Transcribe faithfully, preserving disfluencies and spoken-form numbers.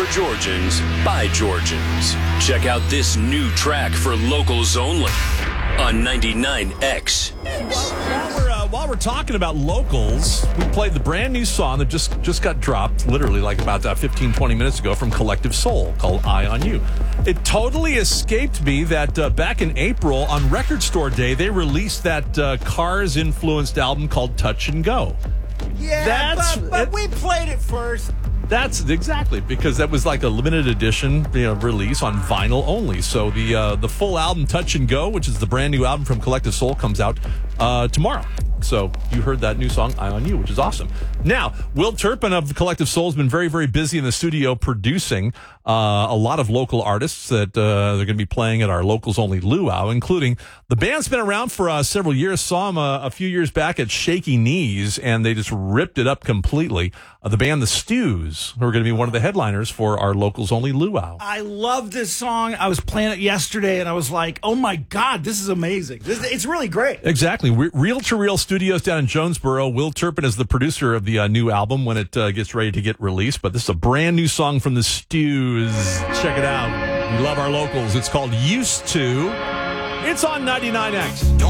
for Georgians by Georgians. Check out this new track for locals only on ninety-nine X. While we're, uh, while we're talking about locals, we played the brand new song that just, just got dropped literally like about uh, fifteen, twenty minutes ago from Collective Soul called Eye on You. It totally escaped me that uh, back in April on Record Store Day, they released that uh, Cars-influenced album called Touch and Go. Yeah, That's, but, but it, we played it first. That's exactly because that was like a limited edition, you know, release on vinyl only. So the uh, the full album Touch and Go, which is the brand new album from Collective Soul, comes out uh, tomorrow. So you heard that new song, Eye on You, which is awesome. Now, Will Turpin of Collective Soul has been very, very busy in the studio producing uh, a lot of local artists that uh, they're going to be playing at our Locals Only Luau, including the band's been around for uh, several years. Saw them uh, a few years back at Shaky Knees, and they just ripped it up completely. Uh, the band The Stews, who are going to be one of the headliners for our Locals Only Luau. I love this song. I was playing it yesterday, and I was like, oh, my God, this is amazing. This, it's really great. Exactly. Reel-to-Reel Studios down in Jonesboro. Will Turpin is the producer of the uh, new album when it uh, gets ready to get released. But this is a brand new song from The Stews. Check it out. We love our locals. It's called Used To. It's on ninety-nine X. Don't